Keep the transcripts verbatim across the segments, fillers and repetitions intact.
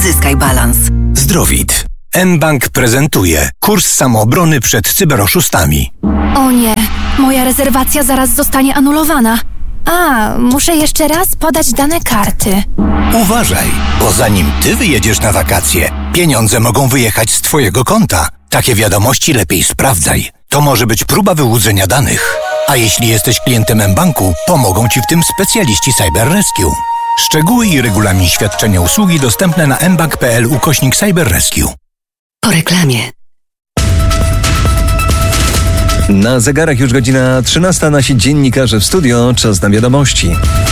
Zyskaj balans. Zdrowit. mBank prezentuje kurs samoobrony przed cyberoszustami. O nie, moja rezerwacja zaraz zostanie anulowana. A, muszę jeszcze raz podać dane karty. Uważaj, bo zanim ty wyjedziesz na wakacje, pieniądze mogą wyjechać z twojego konta. Takie wiadomości lepiej sprawdzaj. To może być próba wyłudzenia danych. A jeśli jesteś klientem mBanku, pomogą ci w tym specjaliści Cyber Rescue. Szczegóły i regulamin świadczenia usługi dostępne na mbank.pl ukośnik Cyber Rescue. Po reklamie. Na zegarach już godzina trzynasta. Nasi dziennikarze w studio. Czas na wiadomości.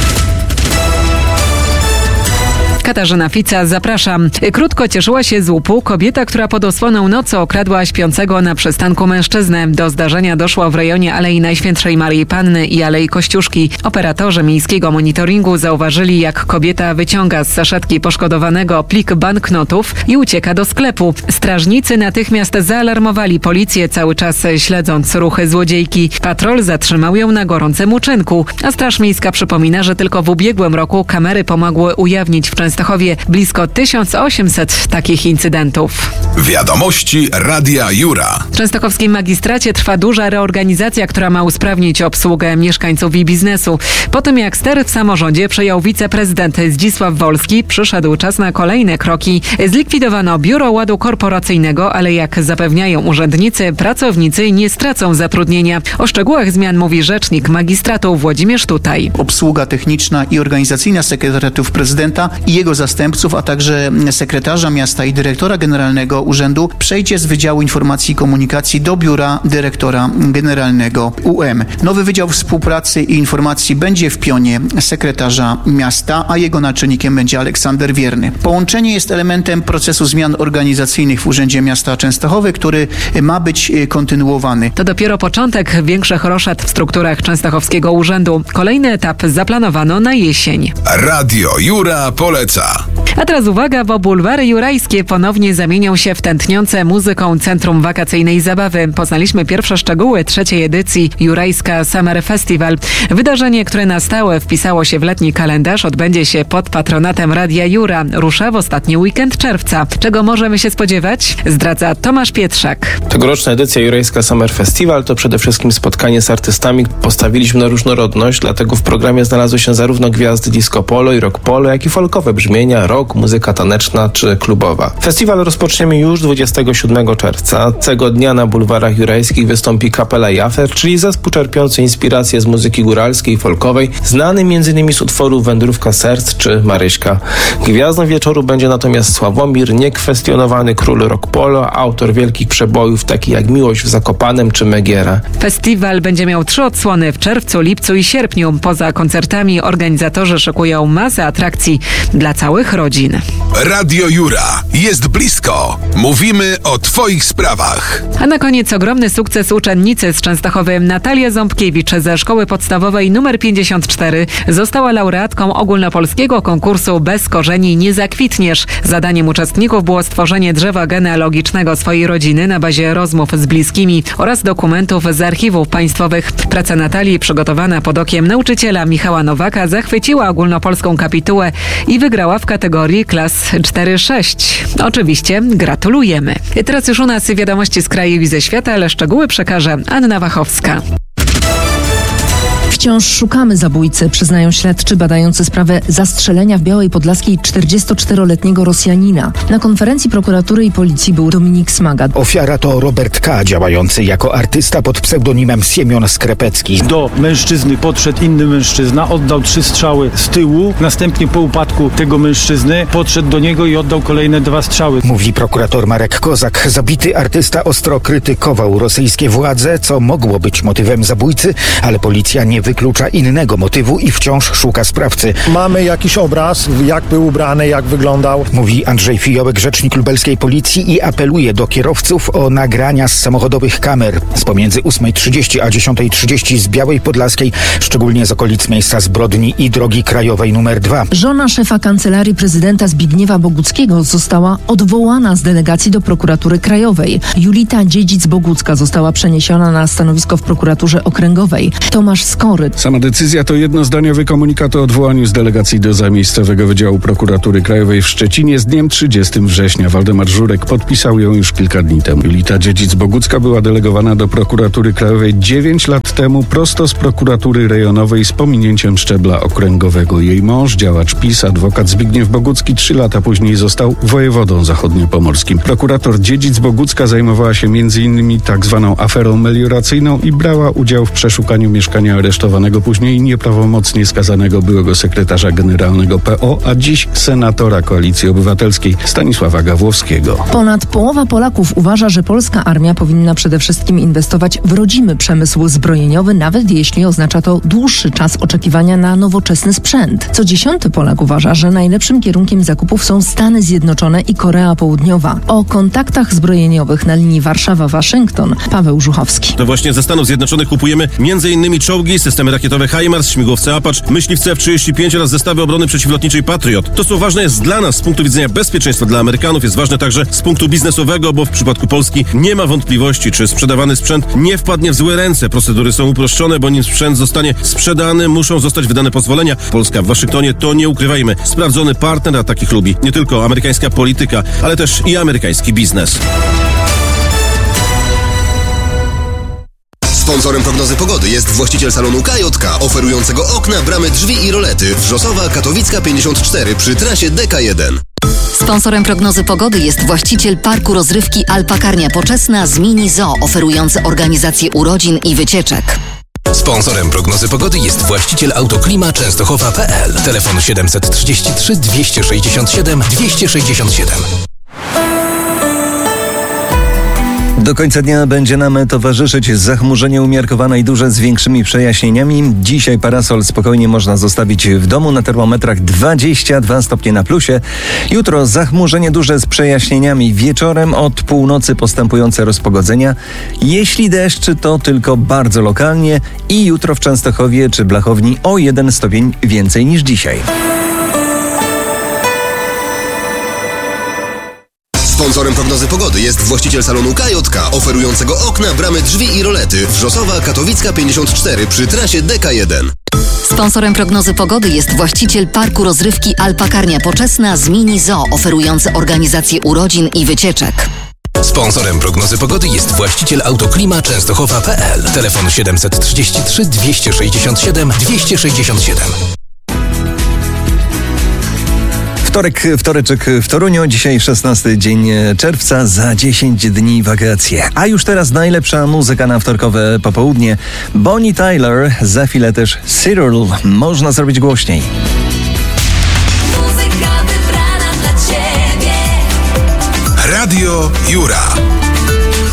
Katarzyna Fica, zapraszam. Krótko cieszyła się z łupu kobieta, która pod osłoną nocy okradła śpiącego na przystanku mężczyznę. Do zdarzenia doszło w rejonie Alei Najświętszej Maryi Panny i Alei Kościuszki. Operatorzy miejskiego monitoringu zauważyli, jak kobieta wyciąga z saszetki poszkodowanego plik banknotów i ucieka do sklepu. Strażnicy natychmiast zaalarmowali policję, cały czas śledząc ruchy złodziejki. Patrol zatrzymał ją na gorącym uczynku, a Straż Miejska przypomina, że tylko w ubiegłym roku kamery pomogły ujawnić w Częstochowie blisko tysiąc osiemset takich incydentów. Wiadomości Radia Jura. W częstochowskim magistracie trwa duża reorganizacja, która ma usprawnić obsługę mieszkańców i biznesu. Po tym jak ster w samorządzie przejął wiceprezydent Zdzisław Wolski, przyszedł czas na kolejne kroki. Zlikwidowano Biuro Ładu Korporacyjnego, ale jak zapewniają urzędnicy, pracownicy nie stracą zatrudnienia. O szczegółach zmian mówi rzecznik magistratu Włodzimierz Tutaj. Obsługa techniczna i organizacyjna sekretariatów prezydenta i jego zastępców, a także sekretarza miasta i dyrektora generalnego urzędu przejdzie z Wydziału Informacji i Komunikacji do Biura Dyrektora Generalnego U M. Nowy Wydział Współpracy i Informacji będzie w pionie sekretarza miasta, a jego naczelnikiem będzie Aleksander Wierny. Połączenie jest elementem procesu zmian organizacyjnych w Urzędzie Miasta Częstochowy, który ma być kontynuowany. To dopiero początek większych roszad w strukturach Częstochowskiego Urzędu. Kolejny etap zaplanowano na jesień. Radio Jura poleca. A teraz uwaga, bo bulwary jurajskie ponownie zamienią się w tętniące muzyką centrum wakacyjnej zabawy. Poznaliśmy pierwsze szczegóły trzeciej edycji Jurajska Summer Festival. Wydarzenie, które na stałe wpisało się w letni kalendarz, odbędzie się pod patronatem Radia Jura. Rusza w ostatni weekend czerwca. Czego możemy się spodziewać? Zdradza Tomasz Pietrzak. Tegoroczna edycja Jurajska Summer Festival to przede wszystkim spotkanie z artystami. Postawiliśmy na różnorodność, dlatego w programie znalazły się zarówno gwiazdy disco polo i rock polo, jak i folkowe brzmienia, rock, muzyka taneczna czy klubowa. Festiwal rozpoczniemy już dwudziestego siódmego czerwca. Tego dnia na bulwarach jurajskich wystąpi kapela Jafer, czyli zespół czerpiący inspirację z muzyki góralskiej i folkowej, znany m.in. z utworów Wędrówka Serc czy Maryśka. Gwiazdą wieczoru będzie natomiast Sławomir, niekwestionowany król rock polo, autor wielkich przebojów takich jak Miłość w Zakopanem czy Megiera. Festiwal będzie miał trzy odsłony w czerwcu, lipcu i sierpniu. Poza koncertami organizatorzy szykują masę atrakcji dla całych rodzin. Radio Jura. Jest blisko. Mówimy o Twoich sprawach. A na koniec ogromny sukces uczennicy z Częstochowy. Natalia Ząbkiewicz ze Szkoły Podstawowej numer pięćdziesiąt cztery została laureatką ogólnopolskiego konkursu Bez korzeni nie zakwitniesz. Zadaniem uczestników było stworzenie drzewa genealogicznego swojej rodziny na bazie rozmów z bliskimi oraz dokumentów z archiwów państwowych. Praca Natalii, przygotowana pod okiem nauczyciela Michała Nowaka, zachwyciła ogólnopolską kapitułę i wygrała w kategorii klas cztery sześć. Oczywiście gratulujemy. Teraz już u nas wiadomości z kraju i ze świata, ale szczegóły przekaże Anna Wachowska. Wciąż szukamy zabójcy, przyznają śledczy badający sprawę zastrzelenia w Białej Podlaskiej czterdziestoczteroletniego Rosjanina. Na konferencji prokuratury i policji był Dominik Smaga. Ofiara to Robert K., działający jako artysta pod pseudonimem Siemion Skrepecki. Do mężczyzny podszedł inny mężczyzna, oddał trzy strzały z tyłu. Następnie po upadku tego mężczyzny podszedł do niego i oddał kolejne dwa strzały. Mówi prokurator Marek Kozak. Zabity artysta ostro krytykował rosyjskie władze, co mogło być motywem zabójcy, ale policja nie wyklucza innego motywu i wciąż szuka sprawcy. Mamy jakiś obraz, jak był ubrany, jak wyglądał. Mówi Andrzej Fijołek, rzecznik lubelskiej policji, i apeluje do kierowców o nagrania z samochodowych kamer z pomiędzy ósmej trzydzieści a dziesiątej trzydzieści z Białej Podlaskiej, szczególnie z okolic miejsca zbrodni i drogi krajowej numer dwa. Żona szefa Kancelarii Prezydenta Zbigniewa Boguckiego została odwołana z delegacji do prokuratury krajowej. Julita Dziedzic-Bogucka została przeniesiona na stanowisko w prokuraturze okręgowej. Tomasz Sko wybory. Sama decyzja to jednozdaniowy komunikat o odwołaniu z delegacji do zamiejscowego Wydziału Prokuratury Krajowej w Szczecinie z dniem trzydziestego września. Waldemar Żurek podpisał ją już kilka dni temu. Julita Dziedzic-Bogucka była delegowana do Prokuratury Krajowej dziewięć lat temu prosto z prokuratury rejonowej z pominięciem szczebla okręgowego. Jej mąż, działacz PiS, adwokat Zbigniew Bogucki, trzy lata później został wojewodą zachodniopomorskim. Prokurator Dziedzic-Bogucka zajmowała się między innymi tak zwaną aferą melioracyjną i brała udział w przeszukaniu mieszkania aresztowanego później nieprawomocnie skazanego byłego sekretarza generalnego P O, a dziś senatora Koalicji Obywatelskiej Stanisława Gawłowskiego. Ponad połowa Polaków uważa, że polska armia powinna przede wszystkim inwestować w rodzimy przemysł zbrojeniowy, nawet jeśli oznacza to dłuższy czas oczekiwania na nowoczesny sprzęt. Co dziesiąty Polak uważa, że najlepszym kierunkiem zakupów są Stany Zjednoczone i Korea Południowa. O kontaktach zbrojeniowych na linii Warszawa-Waszyngton Paweł Żuchowski. To właśnie ze Stanów Zjednoczonych kupujemy między innymi czołgi, systemy rakietowe HIMARS, śmigłowce Apache, myśliwce F trzydzieści pięć oraz zestawy obrony przeciwlotniczej Patriot. To, co ważne jest dla nas z punktu widzenia bezpieczeństwa dla Amerykanów, jest ważne także z punktu biznesowego, bo w przypadku Polski nie ma wątpliwości, czy sprzedawany sprzęt nie wpadnie w złe ręce. Procedury są uproszczone, bo nim sprzęt zostanie sprzedany, muszą zostać wydane pozwolenia. Polska w Waszyngtonie to, nie ukrywajmy, sprawdzony partner, a takich lubi nie tylko amerykańska polityka, ale też i amerykański biznes. Sponsorem prognozy pogody jest właściciel salonu K J K, oferującego okna, bramy, drzwi i rolety. Wrzosowa, Katowicka pięćdziesiąt cztery przy trasie D K jeden. Sponsorem prognozy pogody jest właściciel parku rozrywki Alpakarnia Poczesna z Mini Zoo, oferujący organizację urodzin i wycieczek. Sponsorem prognozy pogody jest właściciel Autoklima Częstochowa kropka p l. Telefon siedem trzy trzy, dwieście sześćdziesiąt siedem, dwieście sześćdziesiąt siedem. Do końca dnia będzie nam towarzyszyć zachmurzenie umiarkowane i duże z większymi przejaśnieniami. Dzisiaj parasol spokojnie można zostawić w domu, na termometrach dwadzieścia dwa stopnie na plusie. Jutro zachmurzenie duże z przejaśnieniami, wieczorem od północy postępujące rozpogodzenia. Jeśli deszcz, to tylko bardzo lokalnie i jutro w Częstochowie czy Blachowni o jeden stopień więcej niż dzisiaj. Sponsorem prognozy pogody jest właściciel salonu K J K, oferującego okna, bramy, drzwi i rolety. Wrzosowa, Katowicka pięćdziesiąt cztery przy trasie D K jeden. Sponsorem prognozy pogody jest właściciel parku rozrywki Alpakarnia Poczesna z Mini Zoo, oferujący organizację urodzin i wycieczek. Sponsorem prognozy pogody jest właściciel Autoklima Częstochowa kropka p l. Telefon siedem trzy trzy, dwieście sześćdziesiąt siedem, dwieście sześćdziesiąt siedem. Wtorek, wtoreczek w Toruniu, dzisiaj szesnasty dzień czerwca, za dziesięć dni wakacje. A już teraz najlepsza muzyka na wtorkowe popołudnie. Bonnie Tyler, za chwilę też Cyril. Można zrobić głośniej. Radio Jura.